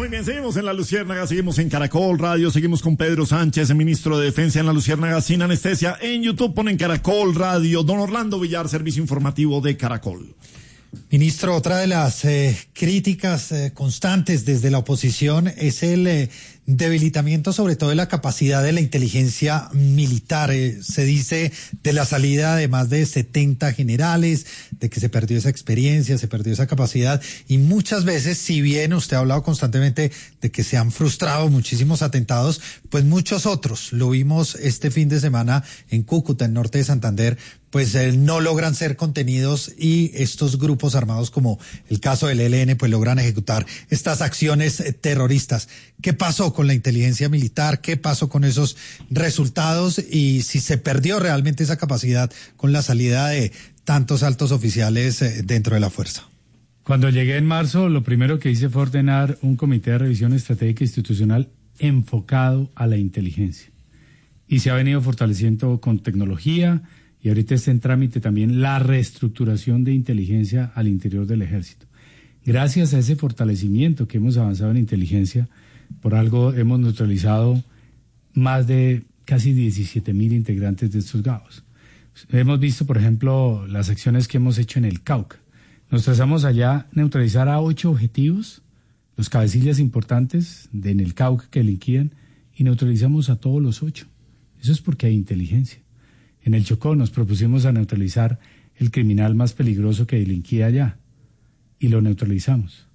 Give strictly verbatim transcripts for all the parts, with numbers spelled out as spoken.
Muy bien, seguimos en La Luciérnaga, seguimos en Caracol Radio, seguimos con Pedro Sánchez, el ministro de Defensa en La Luciérnaga sin anestesia. En YouTube ponen Caracol Radio. Don Orlando Villar, servicio informativo de Caracol. Ministro, otra de las eh, críticas eh, constantes desde la oposición es el eh, debilitamiento sobre todo de la capacidad de la inteligencia militar. Eh, se dice de la salida de más de setenta generales, de que se perdió esa experiencia, se perdió esa capacidad y muchas veces, si bien usted ha hablado constantemente de que se han frustrado muchísimos atentados, pues muchos otros, lo vimos este fin de semana en Cúcuta, en norte de Santander, pues eh, no logran ser contenidos y estos grupos armados como el caso del E L N pues logran ejecutar estas acciones eh, terroristas. ¿Qué pasó con la inteligencia militar? ¿Qué pasó con esos resultados? Y si se perdió realmente esa capacidad con la salida de tantos altos oficiales eh, dentro de la fuerza. Cuando llegué en marzo, lo primero que hice fue ordenar un comité de revisión estratégica institucional enfocado a la inteligencia. Y se ha venido fortaleciendo con tecnología. Y ahorita está en trámite también la reestructuración de inteligencia al interior del ejército. Gracias a ese fortalecimiento que hemos avanzado en inteligencia, por algo hemos neutralizado más de casi diecisiete mil integrantes de estos GAOs. Hemos visto, por ejemplo, las acciones que hemos hecho en el Cauca. Nos trazamos allá neutralizar a ocho objetivos, los cabecillas importantes de en el Cauca que liquidan, y neutralizamos a todos los ocho. Eso es porque hay inteligencia. En el Chocó nos propusimos a neutralizar el criminal más peligroso que delinquía allá y lo neutralizamos.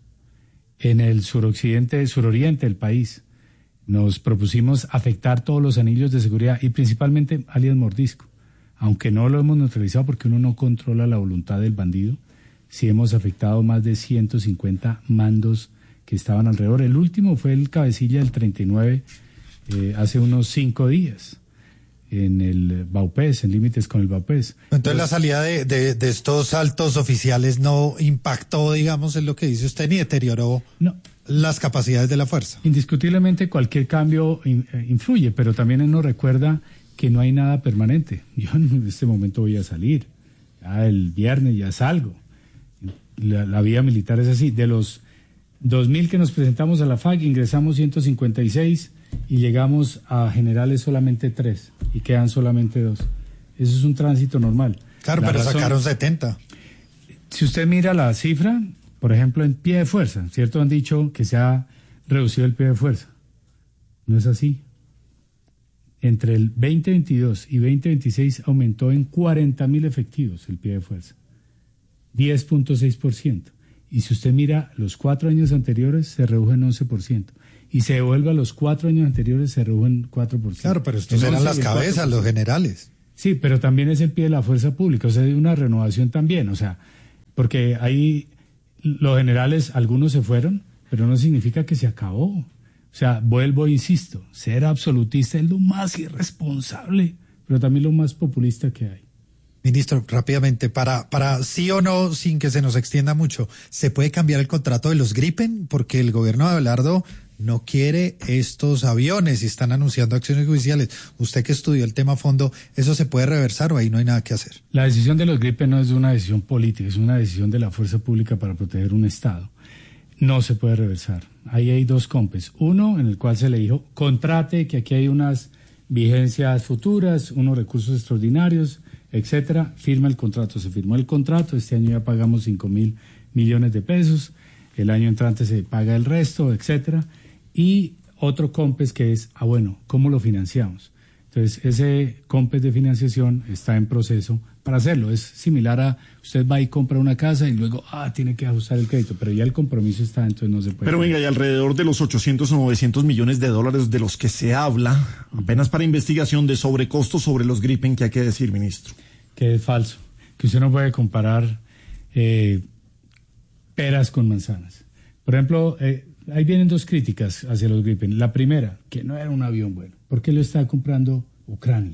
En el suroccidente, suroriente del país nos propusimos afectar todos los anillos de seguridad y principalmente alias Mordisco. Aunque no lo hemos neutralizado porque uno no controla la voluntad del bandido, sí hemos afectado más de ciento cincuenta mandos que estaban alrededor. El último fue el cabecilla del treinta y nueve eh, hace unos cinco días. En el Baupés, en límites con el Baupés. Entonces la salida de, de, de estos altos oficiales no impactó, digamos, en lo que dice usted, ni deterioró no. las capacidades de la fuerza. Indiscutiblemente cualquier cambio in, eh, influye, pero también nos recuerda que no hay nada permanente. Yo en este momento voy a salir, ya el viernes ya salgo. La, la vía militar es así. De los dos mil que nos presentamos a la F A C, ingresamos ciento cincuenta y seis y llegamos a generales solamente tres y quedan solamente dos. Eso es un tránsito normal. Claro, la pero razón, sacaron setenta. Si usted mira la cifra, por ejemplo, en pie de fuerza, ¿cierto? Han dicho que se ha reducido el pie de fuerza. No es así. Entre el veinte veintidós y veinte veintiséis aumentó en cuarenta mil efectivos el pie de fuerza. diez punto seis por ciento. Y si usted mira los cuatro años anteriores, se redujo en once por ciento. Y se devuelve a los cuatro años anteriores, se redujo en cuatro por ciento. Claro, pero estos eran las cabezas, los generales. Sí, pero también es el pie de la fuerza pública, o sea, hay una renovación también, o sea, porque ahí los generales, algunos se fueron, pero no significa que se acabó. O sea, vuelvo e insisto, ser absolutista es lo más irresponsable, pero también lo más populista que hay. Ministro, rápidamente, para, para sí o no, sin que se nos extienda mucho, ¿se puede cambiar el contrato de los Gripen? Porque el gobierno de Abelardo no quiere estos aviones y están anunciando acciones judiciales. Usted que estudió el tema a fondo, ¿eso se puede reversar o ahí no hay nada que hacer? La decisión de los Gripen no es una decisión política, es una decisión de la fuerza pública para proteger un Estado. No se puede reversar. Ahí hay dos compes. Uno, en el cual se le dijo, contrate, que aquí hay unas vigencias futuras, unos recursos extraordinarios, etcétera. Firma el contrato. Se firmó el contrato. Este año ya pagamos cinco mil millones de pesos. El año entrante se paga el resto, etcétera. Y otro COMPES que es, ah bueno, ¿cómo lo financiamos? Entonces, ese COMPES de financiación está en proceso para hacerlo. Es similar a, usted va y compra una casa y luego, ah, tiene que ajustar el crédito, pero ya el compromiso está, entonces no se puede. Pero venga, y alrededor de los ochocientos o novecientos millones de dólares de los que se habla, apenas para investigación de sobrecostos sobre los Gripen, ¿qué hay que decir, ministro? Que es falso, que usted no puede comparar eh, peras con manzanas. Por ejemplo, eh, ahí vienen dos críticas hacia los Gripen. La primera, que no era un avión bueno. ¿Por qué lo está comprando Ucrania?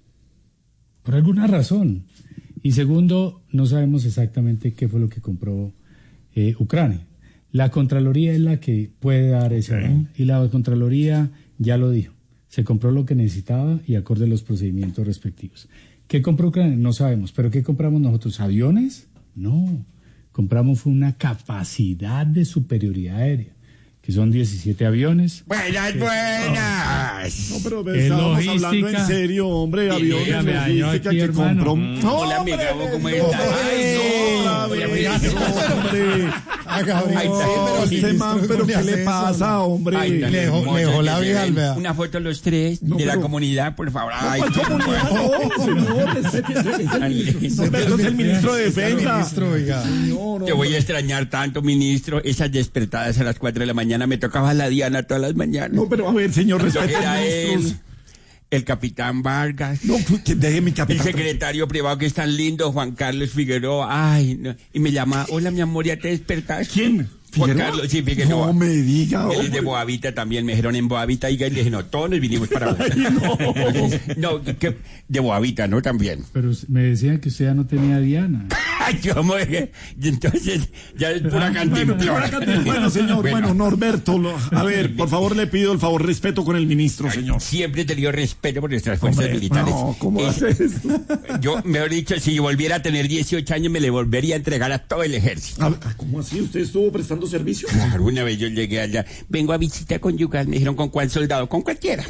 Por alguna razón. Y segundo, no sabemos exactamente qué fue lo que compró eh, Ucrania. La Contraloría es la que puede dar ese okay. avión. Y la Contraloría ya lo dijo. Se compró lo que necesitaba y acorde a los procedimientos respectivos. ¿Qué compró Ucrania? No sabemos. ¿Pero qué compramos nosotros? ¿Aviones? No. Compramos fue una capacidad de superioridad aérea, que son diecisiete aviones. Buenas, buenas. No, pero Es estábamos logística. hablando en serio, hombre, aviones, dígame, yo logística aquí, que hermano. compró. Mm, hola, mi Gabo, ¿cómo estás? Ay, no, Hola, hombre. A Gabriel, Ay, sí, pero Este ministro, man, pero ¿cómo ¿qué hace le eso, pasa, no? hombre? Ay, tan Le dejó- hermosos le dejó que la se vida, ven. vea. Una foto los tres No, de la pero- comunidad, por favor. Ay, ¿Cuál qué comunidad? bueno. No, señor, respete, es el ministro. Ay, Norberto es el ministro de Está el Defensa. ministro, oiga. Señor, Te voy a extrañar tanto, ministro. Esas despertadas a las cuatro de la mañana me tocaba la Diana todas las mañanas. No, pero a ver, señor, respete Era al él, ministro. el capitán Vargas, No, que deje mi el capitán. secretario privado que es tan lindo, Juan Carlos Figueroa. Ay, no. Y me llama, hola, mi amor, ¿ya te despertaste? ¿Quién? Juan ¿Figueroa? Carlos, sí, Figueroa. No me diga, Él es de hombre. Boavita también, me dijeron en Boavita, y le dije, no, todos nos vinimos para Boavita. no, que, de Boavita, ¿no? También. Pero me decían que usted ya no tenía Diana. Ay, yo me... y entonces, ya es pura cantimplora. Bueno, señor, bueno, Norberto, lo- a ver, por favor, le pido el favor, respeto con el ministro, señor. Siempre he tenido respeto por nuestras fuerzas Hombre, militares. no, ¿cómo Eh, hace esto? Yo, mejor dicho, si volviera a tener dieciocho años, me le volvería a entregar a todo el ejército. A ver, ¿cómo así? ¿Usted estuvo prestando servicio? Claro, una vez yo llegué allá, vengo a visita conyugal, me dijeron, ¿con cuál soldado? Con cualquiera.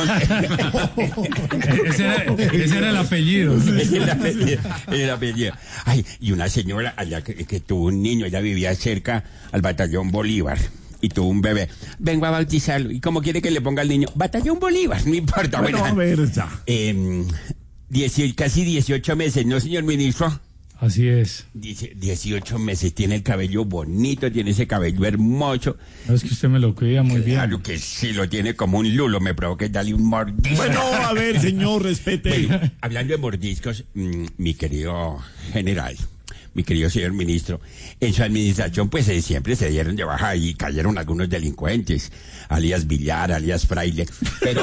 ese, era, ese era el apellido. Es el apellido, es el apellido. Ay, y una señora allá que, que tuvo un niño, ella vivía cerca al batallón Bolívar. Y tuvo un bebé. Vengo a bautizarlo. ¿Y cómo quiere que le ponga al niño? Batallón Bolívar, no importa. Bueno, Bueno, a ver, ya. eh, dieci- casi dieciocho meses, ¿no, señor ministro? Así es. Dice, dieciocho meses, tiene el cabello bonito, tiene ese cabello hermoso. No, es que usted me lo cuida muy bien. Claro que sí, lo tiene como un lulo, me provoca darle un mordisco. Bueno, a ver, señor, respete. Bueno, hablando de mordiscos, mmm, mi querido general, mi querido señor ministro, en su administración pues eh, siempre se dieron de baja y cayeron algunos delincuentes, alias Villar, alias Fraile, pero...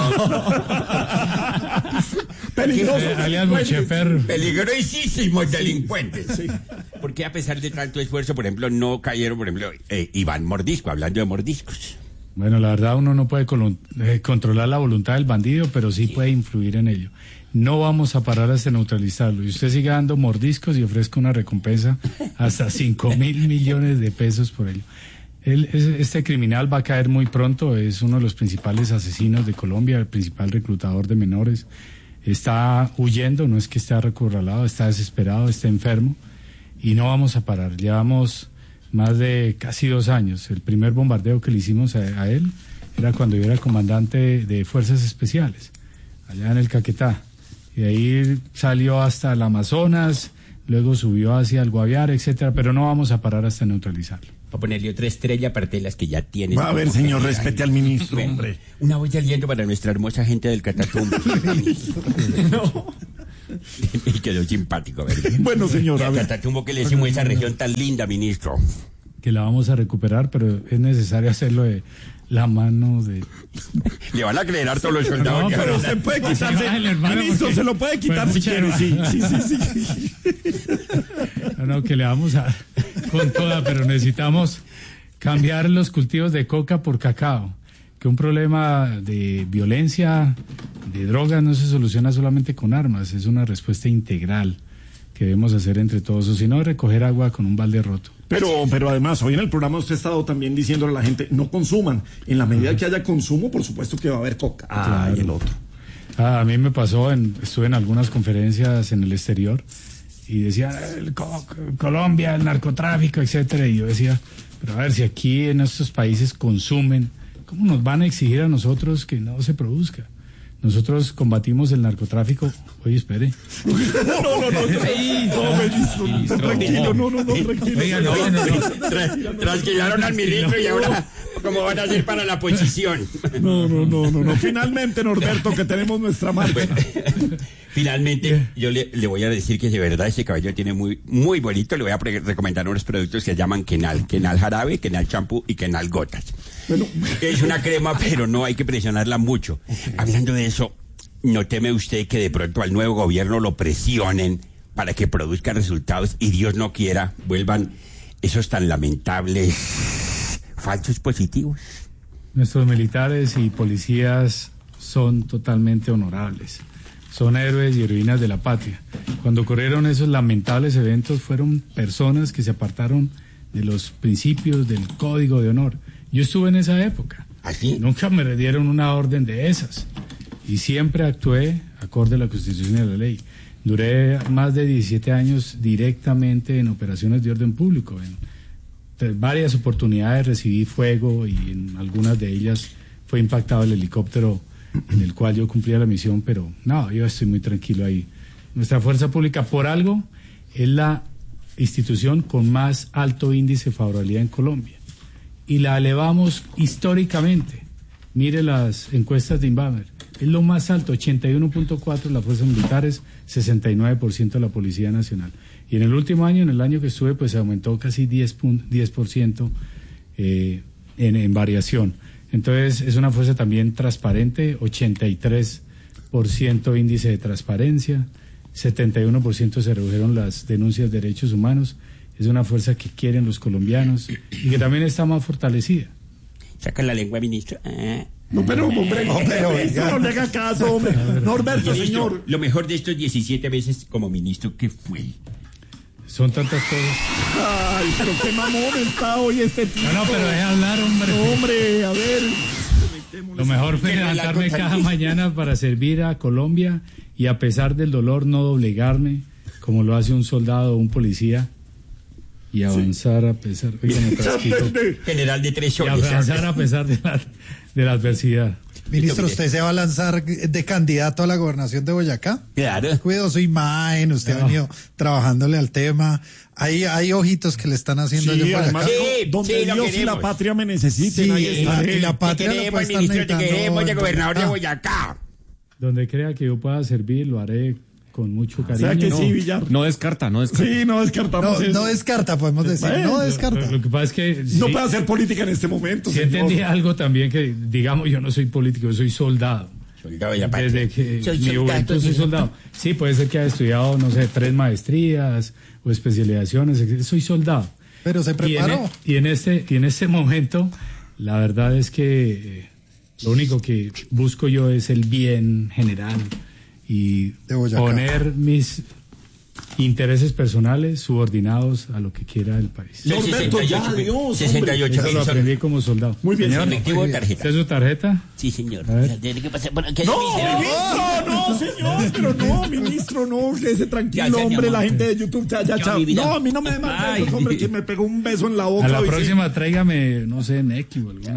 Peligroso. Eh, alias Mucheperro. Peligrosísimos delincuentes. Porque a pesar de tanto esfuerzo, por ejemplo, no cayeron, por ejemplo, eh, Iván Mordisco, hablando de mordiscos. Bueno, la verdad uno no puede colo- eh, controlar la voluntad del bandido, pero sí puede influir en ello. No vamos a parar hasta neutralizarlo. Y usted sigue dando mordiscos y ofrezca una recompensa hasta cinco mil millones de pesos por ello. Él, es- este criminal va a caer muy pronto, es uno de los principales asesinos de Colombia, el principal reclutador de menores. Está huyendo, no es que esté acorralado, está desesperado, está enfermo y no vamos a parar. Llevamos más de casi dos años. El primer bombardeo que le hicimos a, a él era cuando yo era comandante de Fuerzas Especiales, allá en el Caquetá. Y de ahí salió hasta el Amazonas, luego subió hacia el Guaviare, etcétera, pero no vamos a parar hasta neutralizarlo. Para ponerle otra estrella aparte de las que ya tienes. Va a ver, señor, respete al ministro, Bueno, hombre. una voz de aliento para nuestra hermosa gente del Catatumbo. No. Y quedó simpático, ¿verdad? Bueno, señor, a El ver. Catatumbo que le decimos esa región tan linda, ministro. Que la vamos a recuperar, pero es necesario hacerlo de la mano de... Le van a creer a todos los soldados. No, que pero ahora- Se puede Pues quitarse. sí, vale, hermano, Ministro, porque- se lo puede quitar pues, si mucha quiere, sí, hermano. sí, sí, sí. No, no, que le vamos a con toda, pero necesitamos cambiar los cultivos de coca por cacao. Que un problema de violencia, de drogas, no se soluciona solamente con armas, es una respuesta integral que debemos hacer entre todos, o si no, recoger agua con un balde roto. Pero, pero además, hoy en el programa usted ha estado también diciéndole a la gente, no consuman. En la medida que haya consumo, por supuesto que va a haber coca. Ah, Claro. y el otro. Ah, a mí me pasó, en, estuve en algunas conferencias en el exterior y decían, el co- Colombia, el narcotráfico, etcétera, y yo decía, pero a ver, si aquí en estos países consumen, ¿cómo nos van a exigir a nosotros que no se produzca? Nosotros combatimos el narcotráfico. Oye, espere. No, no, no, no, no, ministro, Ministro, tranquilo, no, no, no, tranquilo. Oiga, no, no, no. Tra- Trasquilaron al ministro y ahora, ¿cómo van a hacer para la posición? No, no, no, no, no. Finalmente, Norberto, que tenemos nuestra marca. Finalmente, yo le, le voy a decir que de verdad ese cabello tiene muy, muy bonito. Le voy a pre- recomendar unos productos que se llaman Kenal. Kenal jarabe, Kenal champú y Kenal gotas. Bueno, Es una crema, pero no hay que presionarla mucho. Hablando de eso, ¿no teme usted que de pronto al nuevo gobierno lo presionen para que produzca resultados y Dios no quiera vuelvan esos tan lamentables falsos positivos? Nuestros militares y policías son totalmente honorables. Son héroes y heroínas de la patria. Cuando ocurrieron esos lamentables eventos fueron personas que se apartaron de los principios del código de honor, Yo estuve en esa época. ¿Así? Nunca me dieron una orden de esas. Y siempre actué acorde a la Constitución y a la ley. Duré más de diecisiete años directamente en operaciones de orden público. En varias oportunidades recibí fuego y en algunas de ellas fue impactado el helicóptero en el cual yo cumplía la misión, pero no, yo estoy muy tranquilo ahí. Nuestra fuerza pública, por algo, es la institución con más alto índice de favorabilidad en Colombia. Y la elevamos históricamente. Mire las encuestas de Inbamer. Es lo más alto, ochenta y uno punto cuatro las fuerzas militares, sesenta y nueve por ciento la Policía Nacional. Y en el último año, en el año que estuve, pues se aumentó casi diez por ciento eh, en, en variación. Entonces, es una fuerza también transparente, ochenta y tres por ciento índice de transparencia, setenta y uno por ciento se redujeron las denuncias de derechos humanos. Es una fuerza que quieren los colombianos y que también está más fortalecida. Saca la lengua, ministro. Ah. No, pero, hombre, no, pero, no le haga caso, hombre. Norberto, Ministro, señor. Lo mejor de estos diecisiete veces como ministro, ¿qué fue? Son tantas cosas. Ay, pero qué mamón está hoy este tipo. No, no, pero deja hablar, hombre. Hombre, a ver. Lo mejor fue levantarme cada mañana para servir a Colombia y a pesar del dolor no doblegarme, como lo hace un soldado o un policía, y avanzar a pesar... Oiga, me trasquito. General de tres Y soles. avanzar a pesar de la, de la adversidad. Ministro, ¿usted se va a lanzar de candidato a la gobernación de Boyacá? Claro. Cuidado su imagen, usted No. ha venido trabajándole al tema. Hay, hay ojitos que le están haciendo Sí, allá en además, Boyacá. Sí, donde sí, lo Dios y la queremos. patria me necesiten, Sí, ahí y la, estaré. y la Te patria lo queremos, puede estar ministro, te necesitando queremos de en gobernador de Boyacá. Boyacá. Donde crea que yo pueda servir, lo haré con mucho O cariño. sea que No, sí, Villar. No descarta, no descarta. Sí, no descartamos No, eso. no descarta, podemos decir, Bueno, no lo, descarta. lo que pasa es que... No sí, puede hacer política en este momento, sí señor. entendí algo también que, digamos, yo no soy político, yo soy soldado. Soldado de la patria. Desde que Soy mi soldado, juventud soy señor. soldado. Sí, puede ser que haya estudiado, no sé, tres maestrías o especializaciones. etcétera. Soy soldado. Pero se Y en, preparó. e- y en este y en este momento, la verdad es que eh, lo único que busco yo es el bien general y De Boyacá. poner mis intereses personales subordinados a lo que quiera el país. Norberto, ya, sesenta y ocho, Dios, hombre. sesenta y ocho Eso lo mil aprendí soles. como soldado. Muy bien, Señor, señor. Efectivo, ¿esta tarjeta. es su tarjeta? Sí, señor. A ver. Tiene que pasar por aquí. No, ministro, no, señor, pero no, ministro, no, quédese tranquilo, Ya, ya, mi hombre, amor. la gente de YouTube, ya, ya, Ya, chao. mi vida. No, a mí no me dé más Ay. besos, hombre, que me pegó un beso en la boca. A la hoy, sí. próxima tráigame, no sé, Neki o alguna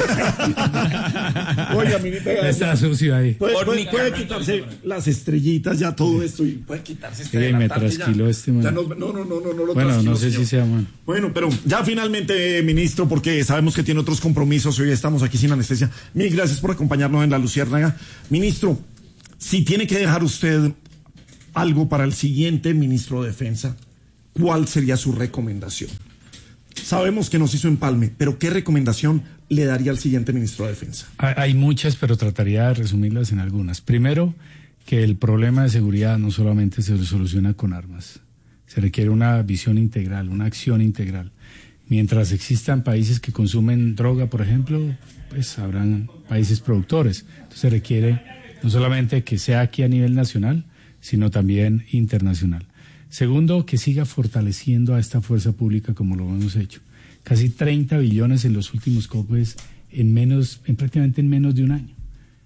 cosa. Oiga, mi vea, Está sucio ahí. Puede, Por puede- mi puede cama. quitarse las estrellitas, ya todo esto, y puede quitarse este Sí, me delantal, que trasquiló ya- este man. ya no, no, no, no, no, no lo Bueno, trasquiló, no sé señor. si sea man. Bueno, pero ya finalmente, eh, ministro, porque sabemos que tiene otros compromisos y hoy estamos aquí sin anestesia. Mil gracias por acompañarnos en La Luciérnaga. Ministro, si tiene que dejar usted algo para el siguiente ministro de Defensa, ¿cuál sería su recomendación? Sabemos que nos hizo empalme, pero ¿qué recomendación le daría al siguiente ministro de Defensa? Hay hay muchas, pero trataría de resumirlas en algunas. Primero, que el problema de seguridad no solamente se soluciona con armas. Se requiere una visión integral, una acción integral. Mientras existan países que consumen droga, por ejemplo, pues habrán países productores. Entonces se requiere no solamente que sea aquí a nivel nacional, sino también internacional. Segundo, que siga fortaleciendo a esta fuerza pública como lo hemos hecho. Casi treinta billones en los últimos copes en menos, en prácticamente en menos de un año.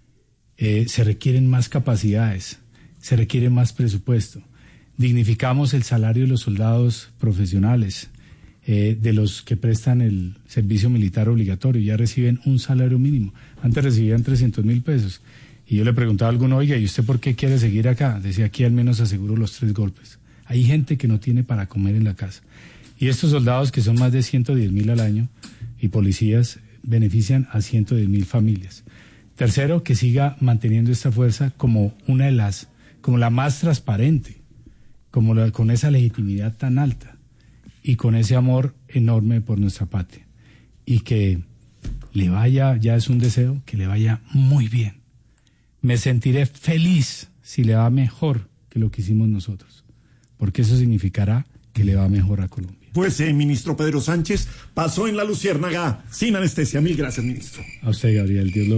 Eh, se requieren más capacidades, se requiere más presupuesto. Dignificamos el salario de los soldados profesionales, eh, de los que prestan el servicio militar obligatorio, ya reciben un salario mínimo. Antes recibían trescientos mil pesos. Y yo le preguntaba a alguno, oiga, ¿y usted por qué quiere seguir acá? Decía, aquí al menos aseguro los tres golpes. Hay gente que no tiene para comer en la casa. Y estos soldados, que son más de ciento diez mil al año, y policías, benefician a ciento diez mil familias. Tercero, que siga manteniendo esta fuerza como una de las, como la más transparente, como la, con esa legitimidad tan alta y con ese amor enorme por nuestra patria. Y que le vaya, ya es un deseo, que le vaya muy bien. Me sentiré feliz si le va mejor que lo que hicimos nosotros, porque eso significará que le va mejor a Colombia. Pues, eh, ministro Pedro Sánchez pasó en La Luciérnaga sin anestesia. Mil gracias, ministro. A usted, Gabriel, Dios lo